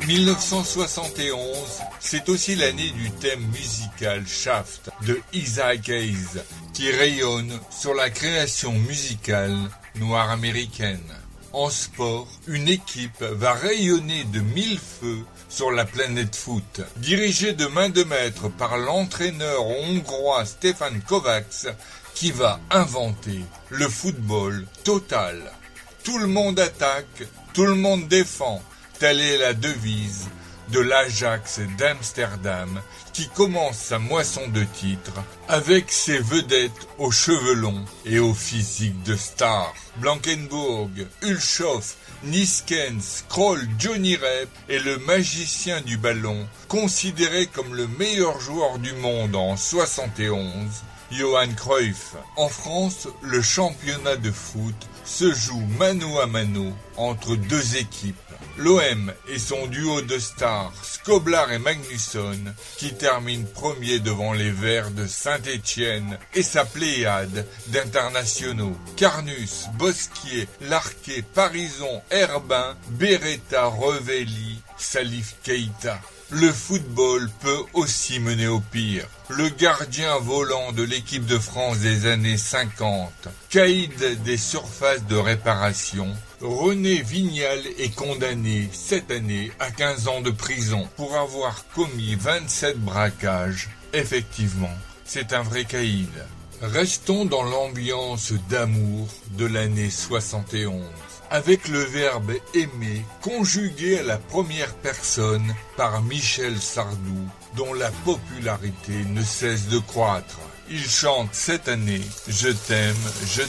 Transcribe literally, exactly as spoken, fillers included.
mille neuf cent soixante et onze, c'est aussi l'année du thème musical Shaft de Isaac Hayes, qui rayonne sur la création musicale noire américaine. En sport, une équipe va rayonner de mille feux sur la planète foot. Dirigée de main de maître par l'entraîneur hongrois Stefan Kovács, qui va inventer le football total. Tout le monde attaque, tout le monde défend. Telle est la devise de l'Ajax d'Amsterdam, qui commence sa moisson de titres avec ses vedettes aux cheveux longs et au physique de stars. Blankenburg, Hulshoff, Niskens, Kroll, Johnny Rep et le magicien du ballon, considéré comme le meilleur joueur du monde en soixante et onze, Johan Cruyff. En France, le championnat de foot se joue mano à mano entre deux équipes. L'O M et son duo de stars, Skoblar et Magnusson, qui termine premier devant les Verts de Saint-Étienne et sa pléiade d'internationaux. Carnus, Bosquier, Larquet, Parison, Herbin, Beretta, Revelli, Salif Keita. Le football peut aussi mener au pire. Le gardien volant de l'équipe de France des années cinquante, caïd des surfaces de réparation, René Vignal est condamné cette année à quinze ans de prison pour avoir commis vingt-sept braquages. Effectivement, c'est un vrai caïd. Restons dans l'ambiance d'amour de l'année soixante et onze. Avec le verbe aimer conjugué à la première personne par Michel Sardou, dont la popularité ne cesse de croître. Il chante cette année « Je t'aime, je